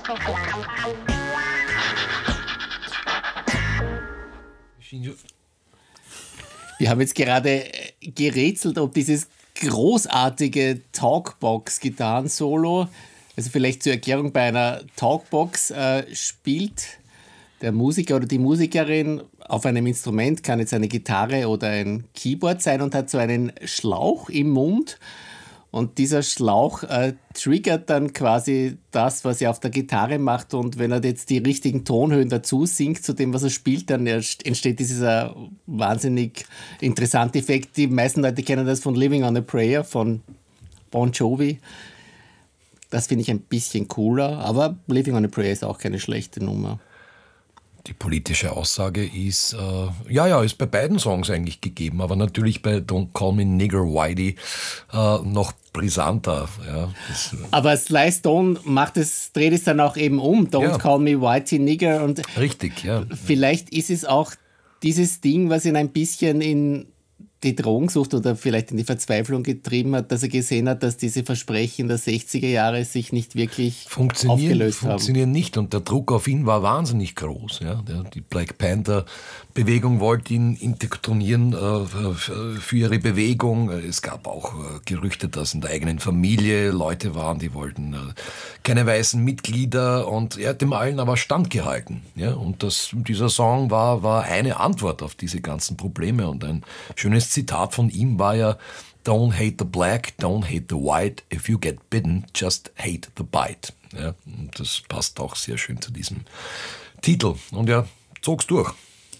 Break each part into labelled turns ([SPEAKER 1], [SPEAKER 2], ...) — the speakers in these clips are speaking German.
[SPEAKER 1] Wir haben jetzt gerade gerätselt, ob dieses großartige Talkbox-Gitarren-Solo, also vielleicht zur Erklärung, bei einer Talkbox spielt der Musiker oder die Musikerin auf einem Instrument, kann jetzt eine Gitarre oder ein Keyboard sein, und hat so einen Schlauch im Mund. Und dieser Schlauch triggert dann quasi das, was er auf der Gitarre macht. Und wenn er jetzt die richtigen Tonhöhen dazu singt zu dem, was er spielt, dann entsteht dieser wahnsinnig interessante Effekt. Die meisten Leute kennen das von Living on a Prayer von Bon Jovi. Das finde ich ein bisschen cooler, aber Living on a Prayer ist auch keine schlechte Nummer.
[SPEAKER 2] Die politische Aussage ist, ist bei beiden Songs eigentlich gegeben, aber natürlich bei Don't Call Me Nigger Whitey noch brisanter. Ja.
[SPEAKER 1] Aber Sly Stone dreht es dann auch eben um, Don't Call Me Whitey Nigger. Und
[SPEAKER 2] richtig, ja.
[SPEAKER 1] Vielleicht ist es auch dieses Ding, was ihn ein bisschen in die Drogensucht oder vielleicht in die Verzweiflung getrieben hat, dass er gesehen hat, dass diese Versprechen der 60er Jahre sich nicht wirklich aufgelöst haben.
[SPEAKER 2] Funktionieren nicht, und der Druck auf ihn war wahnsinnig groß. Ja. Die Black Panther-Bewegung wollte ihn intonieren für ihre Bewegung. Es gab auch Gerüchte, dass in der eigenen Familie Leute waren, die wollten keine weißen Mitglieder, und er hat dem allen aber standgehalten. Ja. Und dieser Song war eine Antwort auf diese ganzen Probleme, und ein schönes Zitat von ihm war ja: Don't hate the black, don't hate the white. If you get bitten, just hate the bite. Ja, und das passt auch sehr schön zu diesem Titel. Und er zog's durch.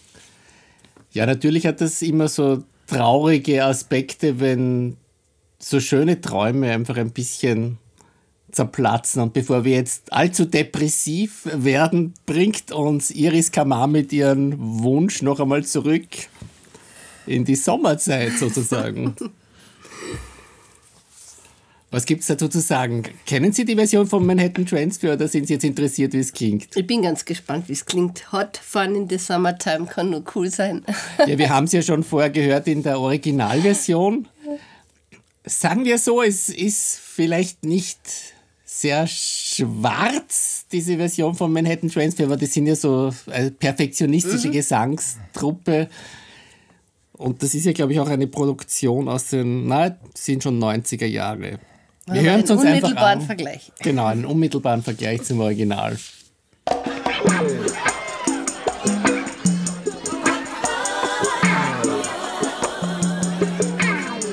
[SPEAKER 1] Ja, natürlich hat das immer so traurige Aspekte, wenn so schöne Träume einfach ein bisschen zerplatzen. Und bevor wir jetzt allzu depressiv werden, bringt uns Iris Kamar mit ihrem Wunsch noch einmal zurück in die Sommerzeit sozusagen. Was gibt es dazu zu sagen? Kennen Sie die Version von Manhattan Transfer oder sind Sie jetzt interessiert, wie es klingt?
[SPEAKER 3] Ich bin ganz gespannt, wie es klingt. Hot Fun in the Summertime kann nur cool sein.
[SPEAKER 1] Ja, wir haben es ja schon vorher gehört in der Originalversion. Sagen wir so, es ist vielleicht nicht sehr schwarz, diese Version von Manhattan Transfer, aber das sind ja so eine perfektionistische Gesangstruppe. Und das ist ja, glaube ich, auch eine Produktion aus den, sind schon 90er Jahre. Wir hören es uns einfach an.
[SPEAKER 3] Einen unmittelbaren Vergleich.
[SPEAKER 1] Genau, einen unmittelbaren Vergleich zum Original.